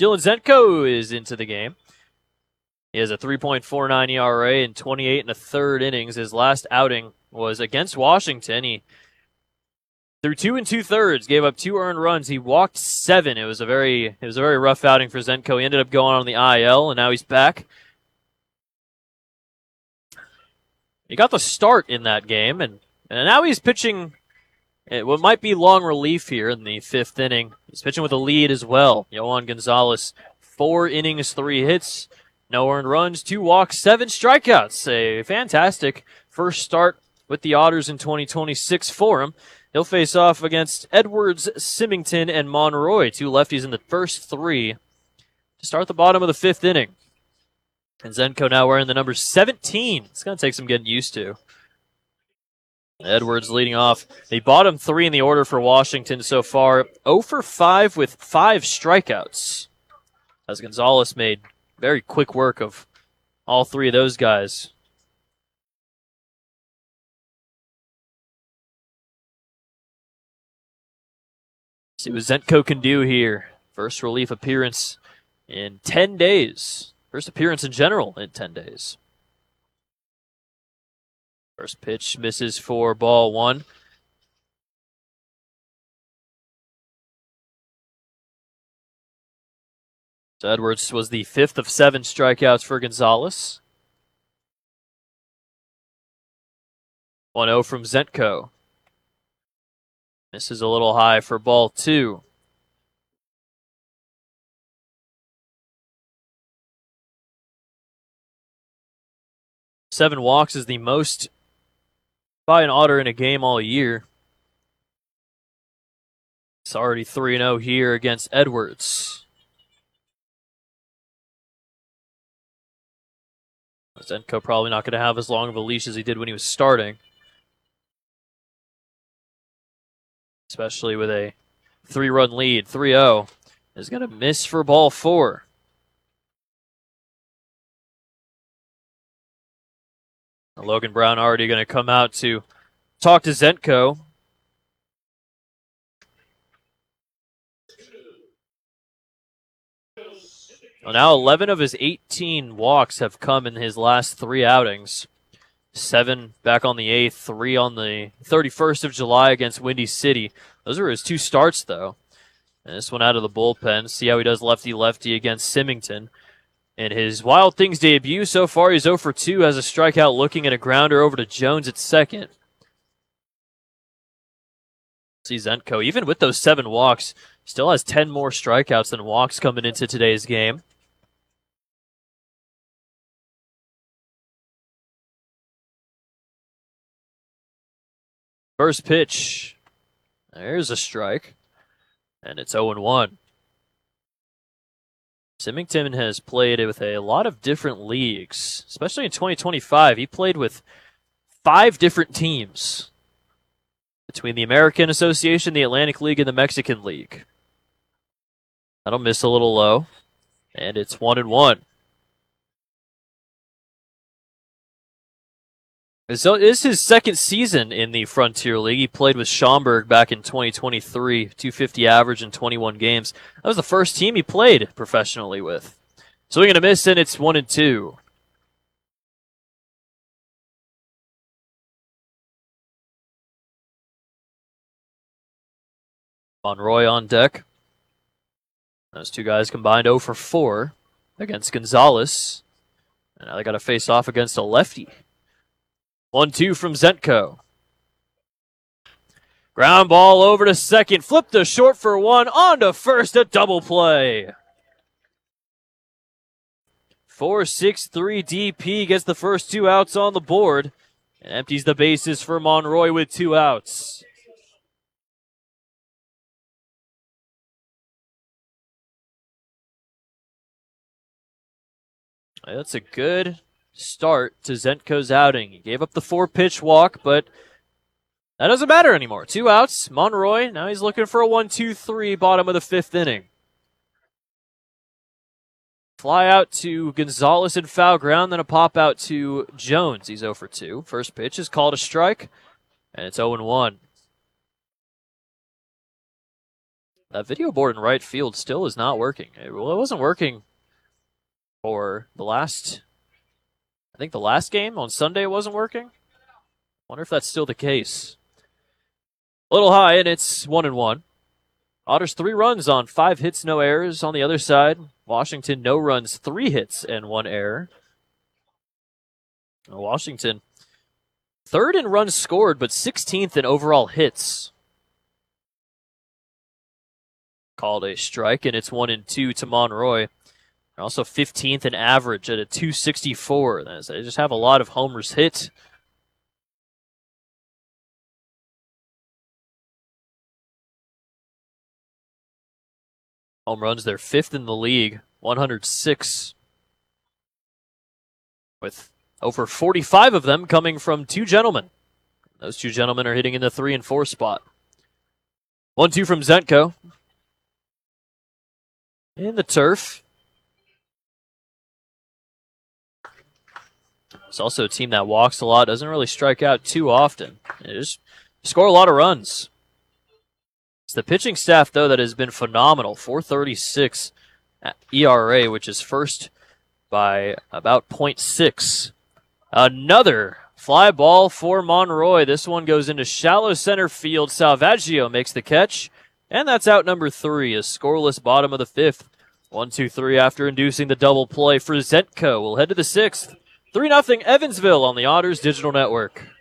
Dylan Zenko is into the game. He has a 3.49 ERA in 28 1/3 innings. His last outing was against Washington. He threw 2 2/3, gave up 2 earned runs. He walked 7. It was a very rough outing for Zenko. He ended up going on the IL, and now he's back. He got the start in that game, and now he's pitching what might be long relief here in the 5th inning. He's pitching with a lead as well. Yohan Gonzalez, 4 innings, 3 hits, no earned runs, 2 walks, 7 strikeouts. A fantastic first start with the Otters in 2026 for him. He'll face off against Edwards, Symington, and Monroy, 2 lefties in the first 3 to start the bottom of the 5th inning. And Zenko now wearing the number 17. It's going to take some getting used to. Edwards leading off. The bottom 3 in the order for Washington so far. 0 for 5 with 5 strikeouts. As Gonzalez made very quick work of all 3 of those guys. See what Zenko can do here. First relief appearance in 10 days. First appearance in general in 10 days. First pitch misses for ball 1. So Edwards was the 5th of 7 strikeouts for Gonzalez. 1-0 from Zenko. Misses a little high for ball 2. Seven walks is the most by an Otter in a game all year. It's already 3-0 here against Edwards. Zenko probably not going to have as long of a leash as he did when he was starting. Especially with a 3-run lead. 3-0 is going to miss for ball 4. Logan Brown already going to come out to talk to Zenko. Well, now 11 of his 18 walks have come in his last 3 outings. 7 back on the 8th, 3 on the 31st of July against Windy City. Those are his 2 starts, though. And this one out of the bullpen. See how he does lefty-lefty against Symington. In his Wild Things debut, so far he's 0 for 2, has a strikeout looking at a grounder over to Jones at second. See Zenko, even with those 7 walks, still has 10 more strikeouts than walks coming into today's game. First pitch. There's a strike. And it's 0-1. Symington has played with a lot of different leagues, especially in 2025. He played with 5 different teams between the American Association, the Atlantic League, and the Mexican League. That'll miss a little low, and it's 1-1. So this is his second season in the Frontier League. He played with Schaumburg back in 2023, 250 average in 21 games. That was the first team he played professionally with. Swing and a miss, and it's 1-2. Monroy on deck. Those 2 guys combined 0 for 4 against Gonzalez. And now they got to face off against a lefty. 1-2 from Zenko. Ground ball over to second. Flip to short for 1. On to first. A double play. 4-6-3 DP gets the first 2 outs on the board. And empties the bases for Monroy with 2 outs. That's a good start to Zenko's outing. He gave up the 4-pitch walk, but that doesn't matter anymore. 2 outs. Monroy, now he's looking for a 1-2-3 bottom of the 5th inning. Fly out to Gonzalez in foul ground, then a pop out to Jones. He's 0 for 2. First pitch is called a strike, and it's 0-1. That video board in right field still is not working. It wasn't working for the last... I think the last game on Sunday it wasn't working. Wonder if that's still the case. A little high, and it's 1-1. Otters 3 runs on 5 hits, no errors. On the other side, Washington no runs, 3 hits, and 1 error. Washington 3rd in runs scored, but 16th in overall hits. Called a strike, and it's 1-2 to Monroy. They're also 15th in average at a .264. They just have a lot of homers hit. Home runs, they're 5th in the league, 106. With over 45 of them coming from 2 gentlemen. Those 2 gentlemen are hitting in the 3 and 4 spot. 1-2 from Zenko. In the turf. It's also a team that walks a lot, doesn't really strike out too often. They just score a lot of runs. It's the pitching staff, though, that has been phenomenal. .436 ERA, which is first by about .6. Another fly ball for Monroy. This one goes into shallow center field. Salvaggio makes the catch, and that's out number 3. A scoreless bottom of the 5th. 1-2-3 after inducing the double play for Zenko. We'll head to the 6th. 3-0 Evansville on the Otters Digital Network.